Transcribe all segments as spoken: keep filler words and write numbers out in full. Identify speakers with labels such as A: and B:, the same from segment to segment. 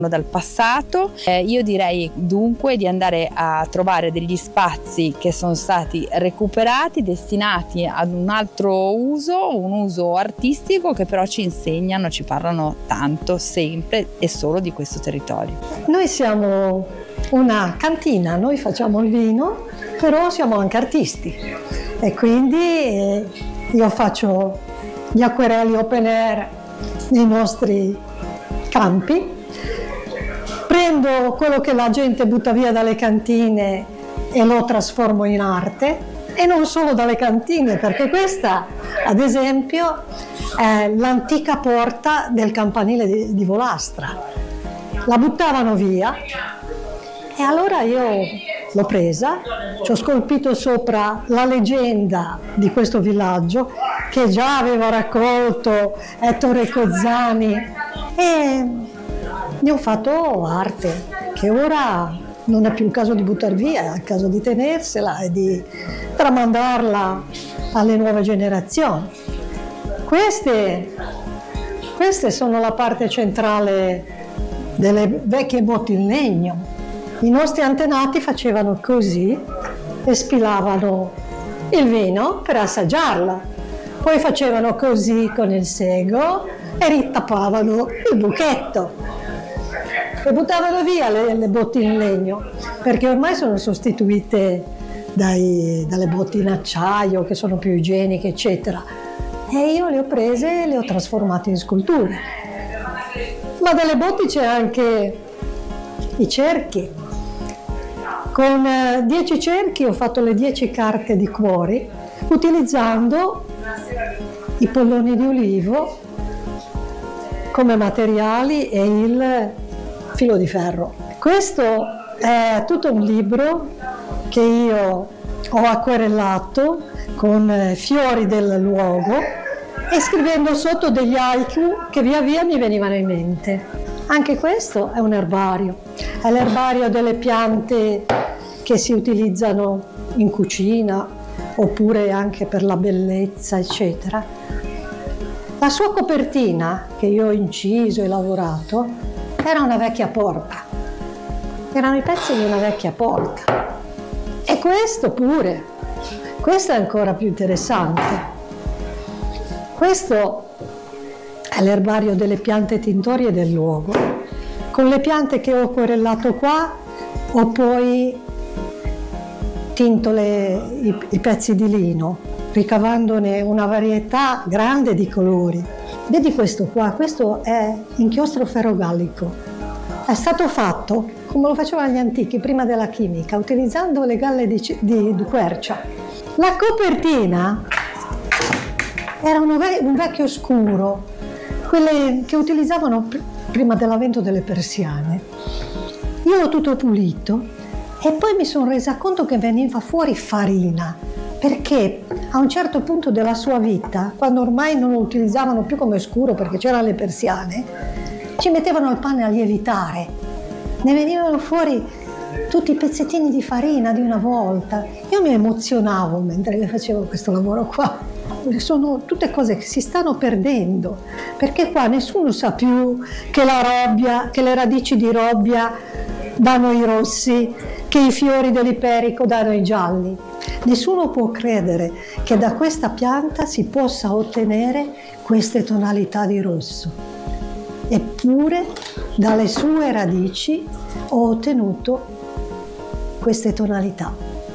A: dal passato. Eh, io direi dunque di andare a trovare degli spazi che sono stati recuperati, destinati ad un altro uso, un uso artistico, che però ci insegnano, ci parlano tanto, sempre e solo di questo territorio.
B: Noi siamo una cantina, noi facciamo il vino, però siamo anche artisti e quindi eh, io faccio gli acquerelli open air nei nostri campi. Prendo quello che la gente butta via dalle cantine e lo trasformo in arte, e non solo dalle cantine, perché questa, ad esempio, è l'antica porta del campanile di, di Volastra. La buttavano via e allora io l'ho presa, ci ho scolpito sopra la leggenda di questo villaggio che già aveva raccolto Ettore Cozzani, e ne ho fatto arte, che ora non è più il caso di buttar via, è il caso di tenersela e di tramandarla alle nuove generazioni. Queste, queste sono la parte centrale delle vecchie botti in legno. I nostri antenati facevano così e spilavano il vino per assaggiarla, poi facevano così con il sego e ritappavano il buchetto. E buttavano via le, le botti in legno, perché ormai sono sostituite dai, dalle botti in acciaio, che sono più igieniche, eccetera. E io le ho prese e le ho trasformate in sculture. Ma dalle botti c'è anche i cerchi. Con dieci cerchi ho fatto le dieci carte di cuori, utilizzando i polloni di ulivo come materiali e il filo di ferro. Questo è tutto un libro che io ho acquerellato con fiori del luogo e scrivendo sotto degli haiku che via via mi venivano in mente. Anche questo è un erbario, è l'erbario delle piante che si utilizzano in cucina oppure anche per la bellezza, eccetera. La sua copertina, che io ho inciso e lavorato, era una vecchia porta, erano i pezzi di una vecchia porta. E questo pure, questo è ancora più interessante. Questo è l'erbario delle piante tintorie del luogo. Con le piante che ho acquerellato qua ho poi tinto le, i, i pezzi di lino, ricavandone una varietà grande di colori. Vedi questo qua, questo è inchiostro ferrogallico. È stato fatto come lo facevano gli antichi, prima della chimica, utilizzando le galle di, di, di quercia. La copertina era uno ve- un vecchio scuro, quelle che utilizzavano pr- prima dell'avvento delle persiane. Io l'ho tutto pulito e poi mi sono resa conto che veniva fuori farina, perché a un certo punto della sua vita, quando ormai non lo utilizzavano più come scuro perché c'erano le persiane, ci mettevano il pane a lievitare. Ne venivano fuori tutti i pezzettini di farina di una volta. Io mi emozionavo mentre facevo questo lavoro qua. Sono tutte cose che si stanno perdendo, perché qua nessuno sa più che la robbia, che le radici di robbia danno i rossi, che i fiori dell'iperico danno i gialli. Nessuno può credere che da questa pianta si possa ottenere queste tonalità di rosso. Eppure dalle sue radici ho ottenuto queste tonalità.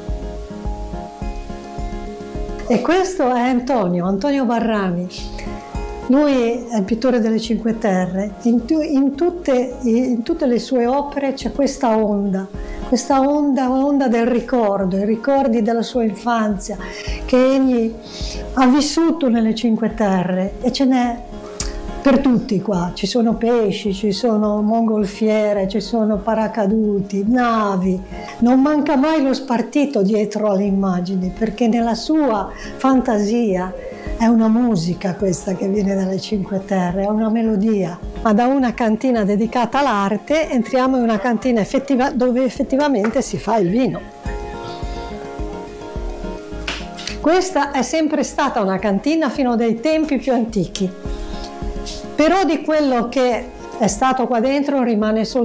B: E questo è Antonio, Antonio Barrani. Lui è il pittore delle Cinque Terre. In, tu, in, tutte, in tutte le sue opere c'è questa onda, questa onda, onda del ricordo, i ricordi della sua infanzia, che egli ha vissuto nelle Cinque Terre, e ce n'è per tutti qua. Ci sono pesci, ci sono mongolfiere, ci sono paracaduti, navi. Non manca mai lo spartito dietro alle immagini, perché nella sua fantasia è una musica questa che viene dalle Cinque Terre, è una melodia. Ma da una cantina dedicata all'arte entriamo in una cantina effettiva, dove effettivamente si fa il vino. Questa è sempre stata una cantina fino dai tempi più antichi. Però di quello che è stato qua dentro rimane soltanto